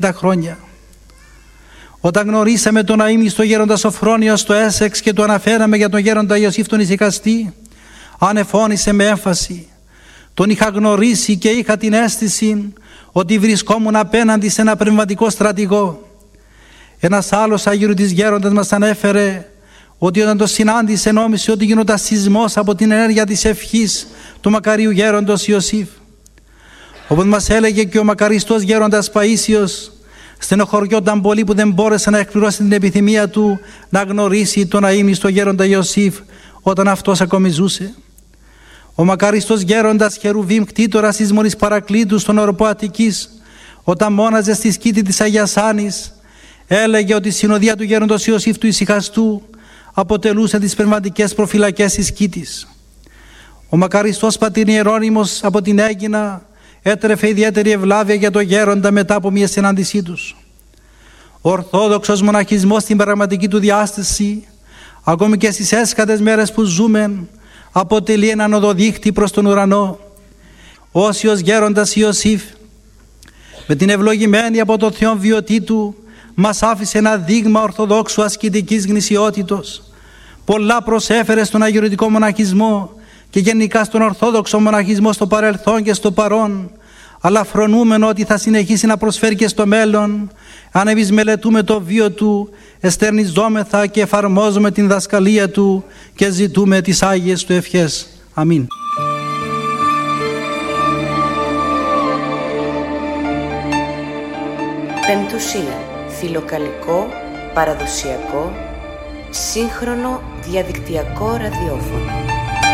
χρόνια. Όταν γνωρίσαμε τον αείμνηστο γέροντα Σοφρόνιο στο Έσεξ και του αναφέραμε για τον γέροντα Ιωσήφ τον ησυχαστή, ανεφώνησε με έμφαση. Τον είχα γνωρίσει και είχα την αίσθηση ότι βρισκόμουν απέναντι σε ένα πνευματικό στρατηγό. Ένας άλλος αγιορητής γέροντας μας ανέφερε ότι όταν το συνάντησε νόμισε ότι γινόταν σεισμός από την ενέργεια της ευχής του μακαρίου γέροντος Ιωσήφ. Όπως μας έλεγε και ο μακαριστός γέροντας Παΐσιος, στενοχωριόταν πολύ που δεν μπόρεσε να εκπληρώσει την επιθυμία του να γνωρίσει τον αείμνηστο γέροντα Ιωσήφ όταν αυτός ακόμη ζούσε. Ο μακαριστός γέροντας Χερουβίμ, κτήτορας της Μονής Παρακλήτου στον οροπό Αττικής, όταν μόναζε στη σκήτη της Αγίας Άνης, έλεγε ότι η συνοδεία του γέροντος Ιωσήφ του ησυχαστού αποτελούσε τις πνευματικές προφυλακές της σκήτης. Ο μακαριστός πατήρ Ιερώνυμος από την Αίγινα έτρεφε ιδιαίτερη ευλάβεια για τον γέροντα μετά από μια συνάντησή τους. Ο Ορθόδοξος μοναχισμός στην πραγματική του διάσταση, ακόμη και στις έσκατες μέρες που ζούμε, αποτελεί έναν οδοδείχτη προς τον ουρανό. Όσιος γέροντας Ιωσήφ, με την ευλογημένη από το Θεό βιωτή του, μας άφησε ένα δείγμα ορθοδόξου ασκητικής γνησιότητος. Πολλά προσέφερε στον αγιορητικό μοναχισμό και γενικά στον ορθόδοξο μοναχισμό στο παρελθόν και στο παρόν, αλλά φρονούμενο ότι θα συνεχίσει να προσφέρει και στο μέλλον, αν εμείς μελετούμε το βίο του, εστερνιζόμεθα και εφαρμόζουμε την δασκαλία του και ζητούμε τις Άγιες του ευχές. Αμήν. Πεμπτουσία. Φιλοκαλικό, παραδοσιακό, σύγχρονο διαδικτυακό ραδιόφωνο.